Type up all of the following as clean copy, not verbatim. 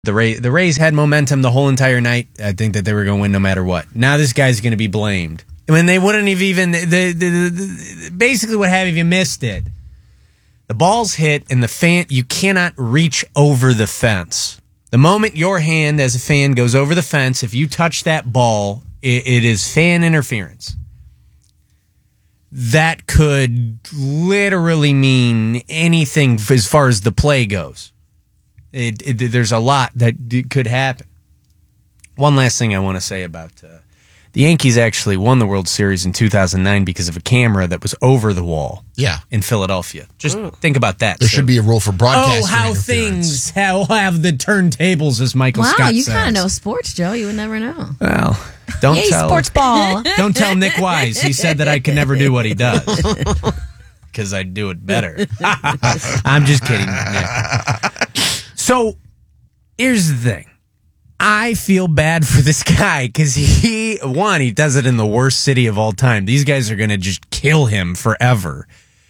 The Rays had momentum the whole entire night. I think that they were going to win no matter what. Now this guy's going to be blamed. I mean, they wouldn't have even... basically what happened if you missed it. The ball's hit and the fan... You cannot reach over the fence. The moment your hand as a fan goes over the fence, if you touch that ball, it is fan interference. That could literally mean anything as far as the play goes. There's a lot that could happen. One last thing I want to say about the Yankees actually won the World Series in 2009 because of a camera that was over the wall in Philadelphia. Just think about that. There should be a rule for broadcasting. Oh, how things have the turntables, as Michael Scott says. Wow, you kind of know sports, Joe. You would never know. Well, don't Yay, tell... sports ball. Don't tell Nick Wise. He said that I can never do what he does. Because I do it better. I'm just kidding, Nick. So, here's the thing. I feel bad for this guy because he does it in the worst city of all time. These guys are going to just kill him forever.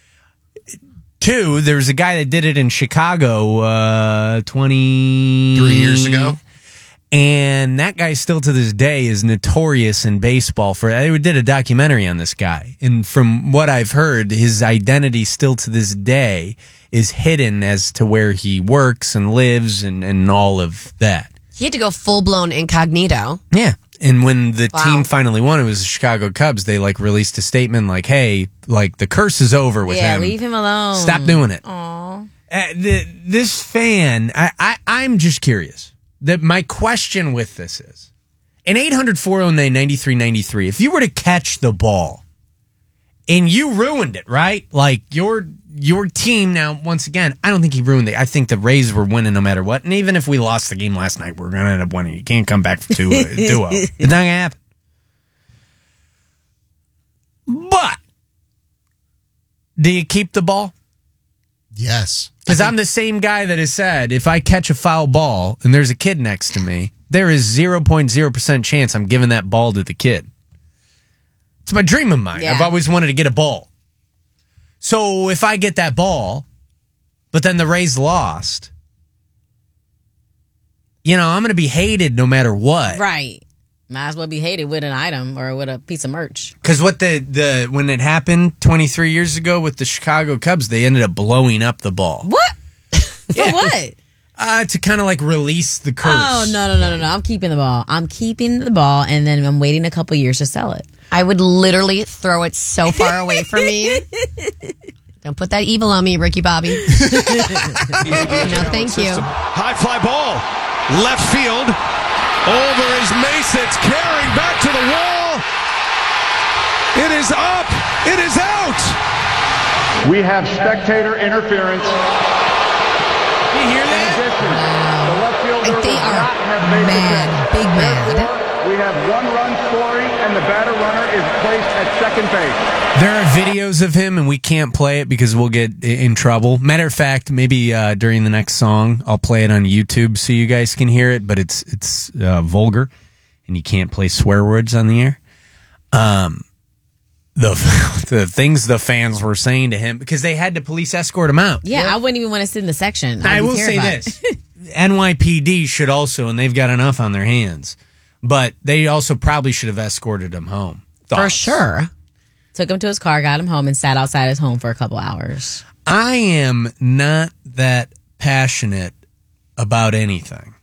2, there's a guy that did it in Chicago 23 years ago. And that guy still to this day is notorious in baseball. They did a documentary on this guy. And from what I've heard, his identity still to this day is hidden as to where he works and lives and all of that. He had to go full-blown incognito. Yeah. And when the team finally won, it was the Chicago Cubs, they released a statement like, hey, the curse is over with him. Yeah, leave him alone. Stop doing it. Aww. This fan, I'm just curious. My question with this is, in 800-409-9393, if you were to catch the ball and you ruined it, right? Like your team now, once again, I don't think he ruined it. I think the Rays were winning no matter what. And even if we lost the game last night, we're going to end up winning. You can't come back from 2-0. It's not going to happen. But do you keep the ball? Yes. Because I'm the same guy that has said, if I catch a foul ball and there's a kid next to me, there is 0.0% chance I'm giving that ball to the kid. It's my dream of mine. Yeah. I've always wanted to get a ball. So if I get that ball, but then the Rays lost, I'm going to be hated no matter what. Right. Might as well be hated with an item or with a piece of merch. Because what when it happened 23 years ago with the Chicago Cubs, they ended up blowing up the ball. What? For what? To kind of release the curse. Oh, no. I'm keeping the ball. I'm keeping the ball, and then I'm waiting a couple years to sell it. I would literally throw it so far away from me. Don't put that evil on me, Ricky Bobby. No, thank you. High fly ball. Left field. Over is Mason. It's carrying back to the wall. It is up. It is out. We have spectator interference. You hear that? The left fielder They will are not have base mad, attack. big mad. Therefore, we have 1 run scoring, and the batter runner is placed at second base. There are videos of him, and we can't play it because we'll get in trouble. Matter of fact, maybe during the next song, I'll play it on YouTube so you guys can hear it, but it's vulgar, and you can't play swear words on the air. The things the fans were saying to him, because they had to police escort him out. Yeah, I wouldn't even want to sit in the section. I will say this. NYPD should also, and they've got enough on their hands, but they also probably should have escorted him home. For sure. Took him to his car, got him home, and sat outside his home for a couple hours. I am not that passionate about anything.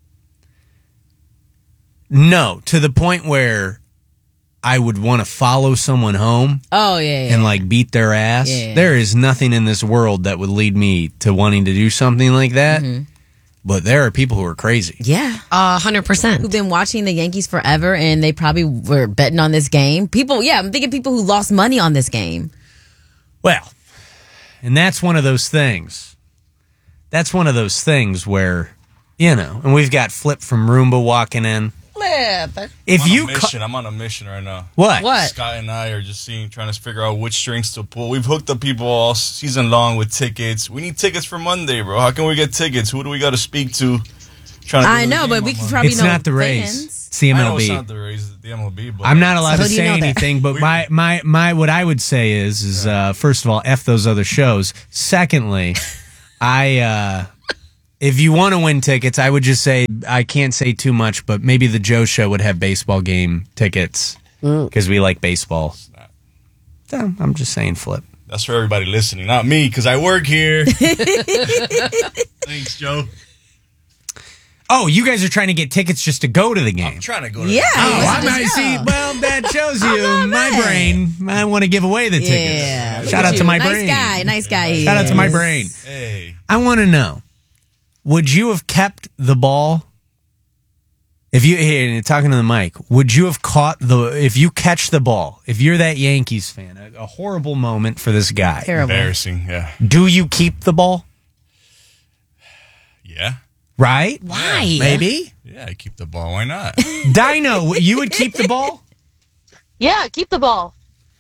No, to the point where I would want to follow someone home. Oh, yeah. And beat their ass. Yeah. There is nothing in this world that would lead me to wanting to do something like that. Mm-hmm. But there are people who are crazy. Yeah. 100%. Who've been watching the Yankees forever, and they probably were betting on this game. I'm thinking people who lost money on this game. Well, and that's one of those things. That's one of those things where, and we've got Flip from Roomba walking in. Flip. I'm on a mission right now. What? Scott and I are just trying to figure out which strings to pull. We've hooked up people all season long with tickets. We need tickets for Monday, bro. How can we get tickets? Who do we got to speak to? I know, but we can probably it's know not the Rays. Fans. It's the MLB. I know it's not the Rays, it's the MLB. But I'm not allowed to do you say know that? anything, but my what I would say is first of all, F those other shows. Secondly, if you want to win tickets, I would just say, I can't say too much, but maybe the Joe Show would have baseball game tickets because we like baseball. So, I'm just saying flip. That's for everybody listening, not me, because I work here. Thanks, Joe. Oh, you guys are trying to get tickets just to go to the game. I'm trying to go to Yeah. Oh, I see. Well, that shows you my brain. I want to give away the tickets. Yeah. Shout out to my brain. Nice guy. he Shout out to my is. brain. Hey. I want to know, would you have kept the ball? If you here talking to the mic, would you have if you catch the ball, if you're that Yankees fan, a horrible moment for this guy. Terrible. Embarrassing, yeah. Do you keep the ball? Yeah. Right? Why? Maybe. Yeah, I keep the ball. Why not? Dino, you would keep the ball? Yeah, keep the ball.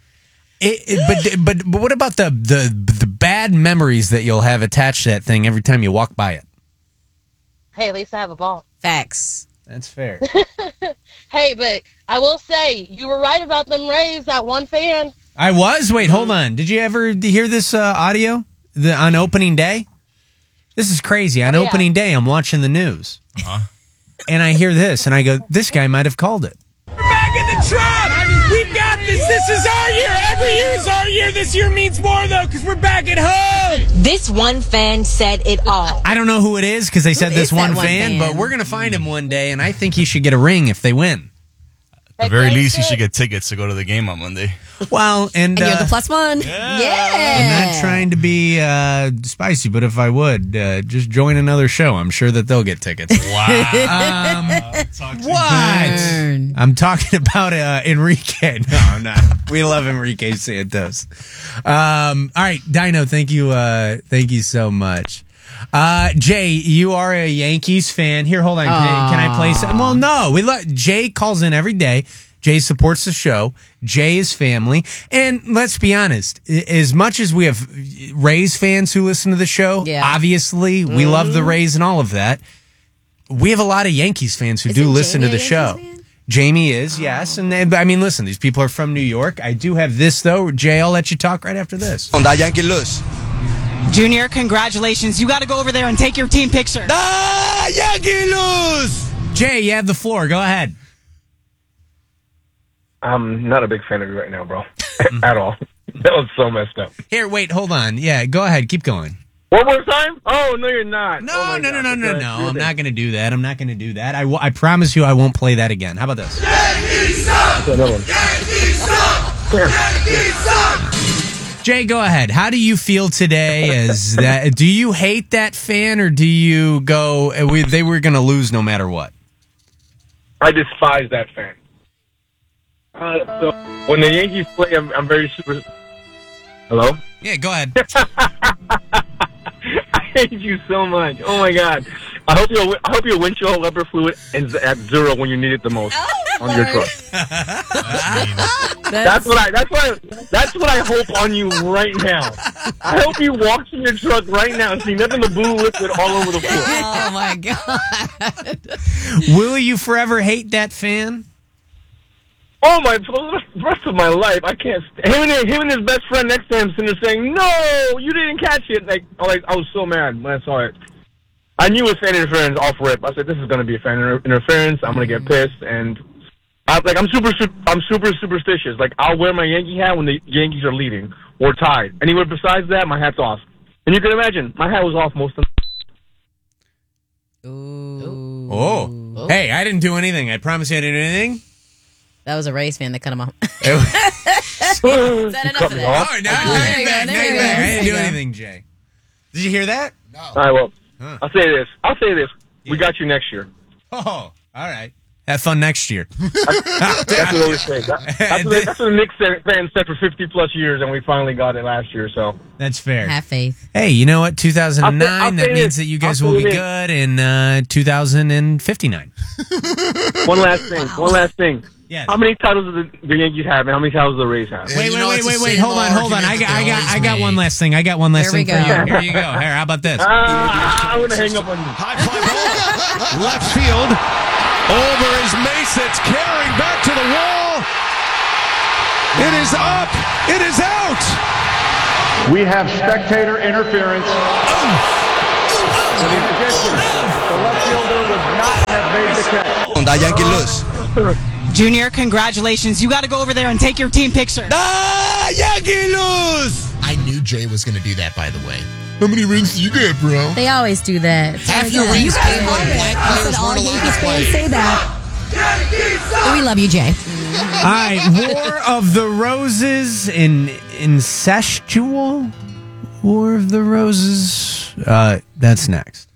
But what about the bad memories that you'll have attached to that thing every time you walk by it? Hey, at least I have a ball. Facts. That's fair. Hey, but I will say, you were right about them Rays, that one fan. I was? Wait, hold on. Did you ever hear this audio on opening day? This is crazy. On opening day, I'm watching the news. And I hear this, and I go, this guy might have called it. We're back in the truck! We got this! This is our year! Every year is our year! This year means more, though, because we're back at home! This one fan said it all. I don't know who it is because they said Who this is that one one fan, fan? but we're going to find him one day, and I think he should get a ring if they win. At the very least, you should get tickets to go to the game on Monday. Well, and And you're the plus one. Yeah. I'm not trying to be spicy, but if I would, just join another show. I'm sure that they'll get tickets. Wow. What? I'm talking about Enrique. No, I'm not. We love Enrique Santos. All right, Dino, thank you so much. Jay, you are a Yankees fan. Here, hold on. Can I play some? Well, no. Jay calls in every day. Jay supports the show. Jay is family. And let's be honest, as much as we have Rays fans who listen to the show, obviously we love the Rays and all of that. We have a lot of Yankees fans who do listen to the show. Jamie is, yes. And I mean, listen, these people are from New York. I do have this, though. Jay, I'll let you talk right after this. On that Yankee lose. Junior, congratulations. You got to go over there and take your team picture. Yankee lose! Jay, you have the floor. Go ahead. I'm not a big fan of you right now, bro. At all. That was so messed up. Here, wait, hold on. Yeah, go ahead. Keep going. One more time? Oh, no, you're not. No. Okay, I'm not going to do that. I'm not going to do that. I promise you I won't play that again. How about this? Jay, go ahead. How do you feel today? Do you hate that fan or do you go, they were going to lose no matter what? I despise that fan. So when the Yankees play, I'm very super. Hello? Yeah, go ahead. I hate you so much. Oh my God! I hope your windshield wiper fluid is at 0 when you need it the most on your truck. That's what I hope on you right now. I hope you walk in your truck right now and see nothing but blue liquid all over the floor. Oh my God. Will you forever hate that fan? Oh my! For the rest of my life, I can't. Him and his best friend next to him sitting there saying, "No, you didn't catch it." Like I was so mad when I saw it. I knew it was fan interference off rip. I said, "This is going to be a fan interference. I'm going to get pissed." And I'm super superstitious. Like I'll wear my Yankee hat when the Yankees are leading or tied. Anywhere besides that, my hat's off. And you can imagine, my hat was off most of the. Ooh. Oh. Hey, I didn't do anything. I promise you I didn't do anything. That was a Rays fan that cut him off. Is that enough of that? Oh, no, I didn't do anything, Jay. Did you hear that? No. All right, well, I'll say this. Yeah. We got you next year. Oh, all right. Have fun next year. That's what we say. That's what the Knicks fans said for 50-plus years, and we finally got it last year. So that's fair. Have faith. Hey, you know what? 2009, I'll that means that you guys will be good in 2059. One last thing. Yeah. How many titles do the Yankees have, and how many titles do the Rays have? Wait. Hold on. I got one last thing. For you. Here you go. Here, how about this? I'm going to hang up on you. High fly ball. Left field. Over is Mace. It's carrying back to the wall. It is up. It is out. We have spectator interference. That Yankee lose. Junior, congratulations. You got to go over there and take your team picture. Ah, Yankee lose. I knew Jay was going to do that, by the way. How many rings do you get, bro? They always do that. Half your rings came when black players all weren't allowed Yankees to fans play. say that. We love you, Jay. All right, War of the Roses in incestual War of the Roses. That's next.